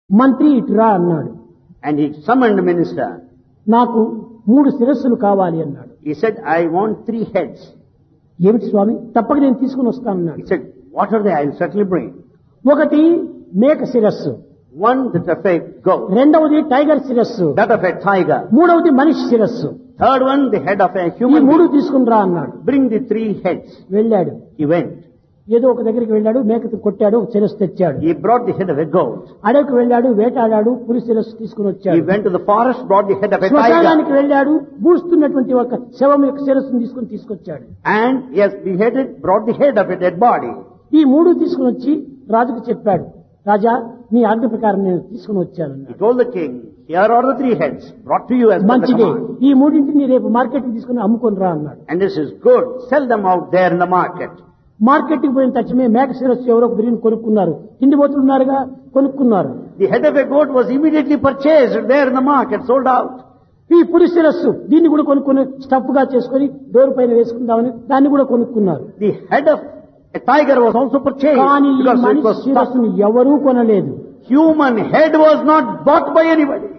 మంత్రి ఇటురా అన్నాడు. And he summoned the minister. నాకు 3 శిరస్సులు కావాలి అన్నాడు. He said, I want 3 heads. ఏమిటి స్వామి, తప్పక నేను తీసుకుని వస్తానన్నాడు. He said, what are they? I will certainly bring. ఒకటి మేక శిరస్సు, One, that of a goat. రెండవది టైగర్ శిరస్సు, That of a tiger. మూడవది మనిషి శిరస్సు. Third one, the head of a ఈ human 3 being. తీసుకుని రా అన్నాడు. Bring the 3 heads. వెళ్ళాడు. He went. ఏదో ఒక దగ్గరికి వెళ్ళాడు, మేకను కొట్టాడు, శిరస్సు తెచ్చాడు. He brought the head of a goat. అడవికి వెళ్ళాడు, వేటాడాడు, పులి శిరస్సు తీసుకుని He వచ్చాడు. went to the forest, brought the head of a tiger. శ్మశానానికి వెళ్ళాడు, బూస్తున్నటువంటి ఒక శవం యొక్క శిరస్సును తీసుకొచ్చాడు. And he has beheaded, brought the head of a dead body. ఈ 3 తీసుకుని వచ్చి రాజుకు చెప్పాడు. రాజా, మీ ఆజ్ఞ ప్రకారం నేను తీసుకుని వచ్చానన్నాడు. He told the king, here are the 3 heads brought to you as per the మంచిదే, command. ఈ 3ని రేపు మార్కెట్కి తీసుకుని అమ్ముకొని రా అన్నాడు. And this is good. Sell them out there in the market. మార్కెట్కి పోయిన తక్షణమే మేక శిరస్సు ఎవరో బిరిని కొనుక్కున్నారు. తిండిపోతులు ఉన్నారుగా, కొనుక్కున్నారు. The head of a goat was immediately purchased there in the market, sold out. ఈ పులి శిరస్సు దీన్ని కూడా కొనుక్కుని స్టఫ్ గా చేసుకుని డోర్ పైన వేసుకుందామని దాన్ని కూడా కొనుక్కున్నారు. The head of a tiger was also purchased కానీ ఈ because it మనిషి was stuffed. శిరస్సును ఎవరూ కొనలేదు. Human head was not bought by anybody.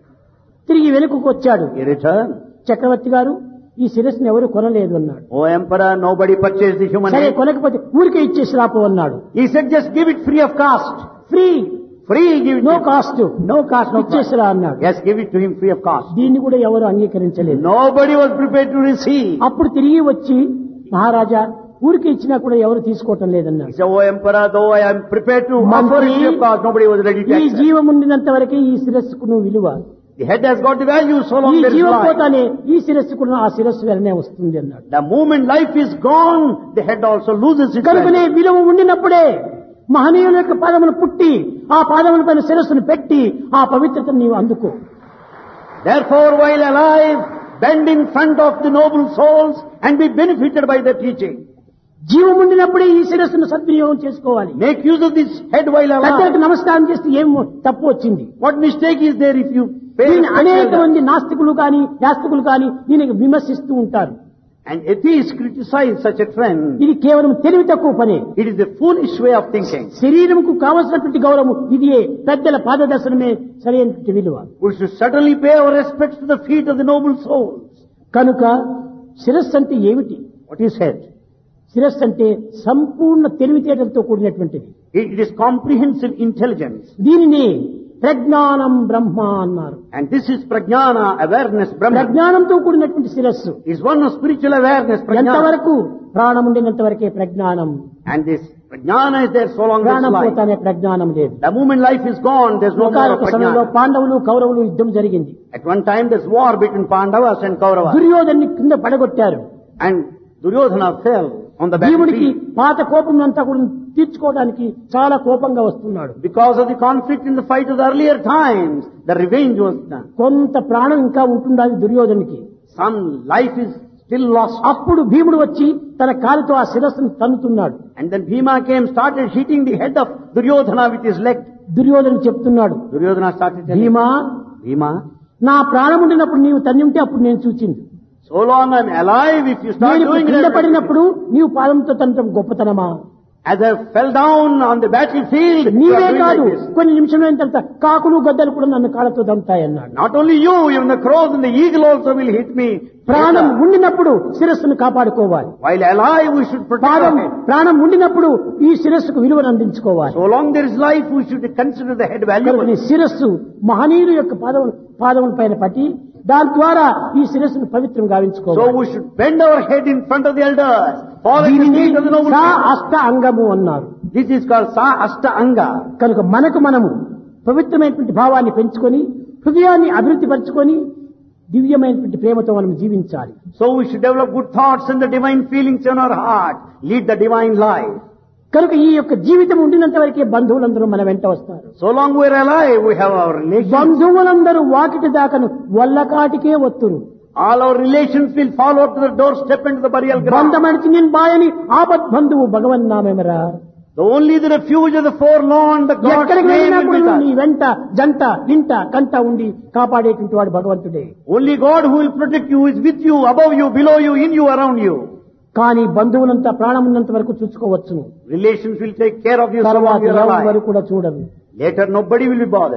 తిరిగి వెనుకకు వచ్చాడు. He returned. చక్రవర్తి గారు, ఈ శిరస్సును ఎవరు కొనలేదు అన్నాడు. Oh emperor, nobody purchased the human సరే, head. కొనకపోతే ఊరికే ఇచ్చేసి రాపో అన్నాడు. He said, just give it free of cost. Free, Free, give it. No cost, No cost, no ఇచ్చేసి cost. రా అన్నాడు. Yes, give it to him free of cost. దీన్ని కూడా ఎవరు అంగీకరించలేదు. Nobody was prepared to receive. అప్పుడు తిరిగి వచ్చి, మహారాజా, ఊరికి ఇచ్చినా కూడా ఎవరు తీసుకోవటం He లేదన్నాడు. said, oh emperor, though I am prepared to offer మంత్రి, it free of cost, nobody was ready to ఈ accept. జీవం ఉండినంత వరకే ఈ శిరస్సుకు నువ్వు విలువ. The head has got the value so ఈ long there is జీవం life. పోతానే ఈ శిరస్సుకు ఆ శిరస్సు వెలనే వస్తుంది అన్నాడు. The moment life is gone, the head also loses its కనుకనే value. విలువ ఉండినప్పుడే మహనీయుల యొక్క పాదములు పుట్టి ఆ పాదముల పైన శిరస్సును పెట్టి ఆ పవిత్రతను నీవు అందుకో. Therefore, while alive, bend in front of the noble souls and be benefited by their teaching. జీవం ఉండినప్పుడే ఈ శిరస్సును సద్వినియోగం చేసుకోవాలి. Make use of this head while పెద్దలకు alive. నమస్కారం చేస్తే ఏం తప్పు వచ్చింది? What mistake is there if you pay దీన్ని respect అనేక to them? మంది నాస్తికులు కానీ యాస్తికులు కానీ దీనికి విమర్శిస్తూ ఉంటారు. And atheists criticize such a trend. ఇది కేవలం తెలివి తక్కువ పని. It is a foolish way of thinking. శరీరంకు కావలసినటువంటి గౌరవం ఇదియే, పెద్దల పాదదర్శనమే సరైనటువంటి విలువ. We should certainly pay our respects to the feet of the noble souls. కనుక శిరస్సు అంటే ఏమిటి? What is head? శిరస్సు అంటే సంపూర్ణ తెలివితేటలతో కూడినటువంటిది. It is comprehensive intelligence. దీనిని ప్రజ్ఞానం బ్రహ్మ అన్నారు. And this is prajnana, awareness, Brahman. ప్రజ్ఞానంతో కూడినటువంటి శిరస్సు. Is one of spiritual awareness, prajnana. ఎంతవరకు? ప్రాణం ఉండినంత వరకే ప్రజ్ఞానం. And this prajnana is there so long as ప్రాణం life. పోతానే ప్రజ్ఞానం లేదు. The moment life is gone, there's no more of ఒకనొక సమయంలో prajnana. పాండవులు కౌరవులు యుద్ధం జరిగింది. At one time there's war between Pandavas and Kauravas. దుర్యోధన్ని కింద పడగొట్టారు. And Duryodhana fell on the భీముడికి battlefield. పాత కోపం అంతా కూడా తీర్చుకోవడానికి చాలా కోపంగా వస్తున్నాడు. Because of the conflict in the fight of the earlier times, the revenge was done. కొంత ప్రాణం ఇంకా ఉంటుండాలి దుర్యోధనికి. Some life is still lost. అప్పుడు భీముడు వచ్చి తన కాలుతో ఆ శిరస్సును తన్నుతున్నాడు. And then Bhima came, started hitting the head of Duryodhana with his leg. Duryodhana చెప్తున్నాడు, Duryodhana started telling, భీమా, Bhima, నా ప్రాణం ఉండినప్పుడు నీవు తన్ని ఉంటే అప్పుడు నేను చూచింది. so long I'm alive, if you start నేను ఇప్పుడు doing కింద that, పడినప్పుడు నీవు పాదంతో తనటం గొప్పతనమా? as I fell down on the battlefield, you నీవే are doing కాదు, like this. కొన్ని నిమిషమైన తర్వాత కాకులు గద్దలు కూడా నన్ను కాళ్ళతో దంతాయన్నాడు. Not only you, even the crows and the eagle also will hit me. ప్రాణం later. ఉండినప్పుడు శిరస్సును కాపాడుకోవాలి. While alive, we should protect పాదం our head. ప్రాణం ఉండినప్పుడు ఈ శిరస్సుకు విలువను అందించుకోవాలి. So long there is life, we should consider the head కనుక valuable. నీ శిరస్సు మహనీయుల యొక్క పాదముల పైన పట్టి దాని ద్వారా ఈ శిరస్సును పవిత్రం So గావించుకోవాలి. we should bend our head in front of the elders, fall at the దీనిని feet of the noble saw souls. అష్ట అంగము అన్నారు. This is called Sa Ashta Anga. కనుక మనము పవిత్రమైనటువంటి భావాన్ని పెంచుకొని హృదయాన్ని అభివృద్ధి పరచుకొని దివ్యమైనటువంటి ప్రేమతో మనం జీవించాలి. So we should develop good thoughts and the divine feelings in our heart, lead the divine life. కనుక ఈ యొక్క జీవితం ఉండినంత వరకే బంధువులందరూ మన వెంట వస్తారు. So long we are alive, we have our relations. బంధువులందరూ Vakiti దాకను వల్లకాటికే వత్తురు. All our relations will follow to the doorstep and to the burial ground. బంధమడిచి నేను బాయని ఆపద్ బంధువు భగవన్ నామేమరా. The only the refuge of the forlorn, the God's ఎక్కడికి name will వెళ్ళినప్పుడు be నీ there. వెంట జంట ఇంట కంట ఉండి కాపాడేటువంటి వాడు భగవంతుడే. Only God who will protect you is with you, above you, below you, in you, around you. కానీ బంధువులంతా ప్రాణం ఉన్నంత వరకు చూసుకోవచ్చును. Relations will take care of you so తర్వాత long you are ఎవరు alive. కూడా చూడరు. Later nobody will be bothered.